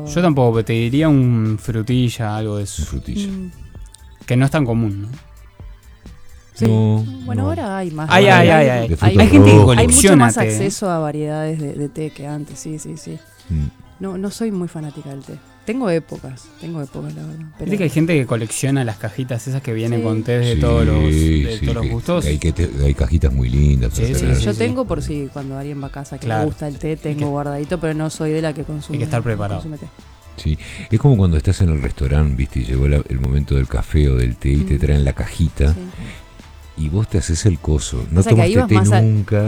Yo tampoco, pero te diría un frutilla, algo de eso. Un frutilla. Que no es tan común, ¿no? Sí. No, Bueno, no. ahora hay más. Hay De frutos gente que rojos. Hay mucho colecciona más té. acceso a variedades de té que antes, sí. No soy muy fanática del té. Tengo épocas, la verdad. Viste que hay gente que colecciona las cajitas esas que vienen Sí. con té de Sí, todos los, sí, todos los que gustos. Hay cajitas muy lindas. Sí, para sí, tener. Yo tengo por si cuando alguien va a casa que Claro. le gusta el té, tengo que- guardadito, pero no soy de la que consume. Hay que estar preparado. consume té. Sí, es como cuando estás en el restaurante, viste, y llegó el momento del café o del té y te traen la cajita Sí. y vos te haces el coso. No O sea, que ahí tomaste vas té más a- nunca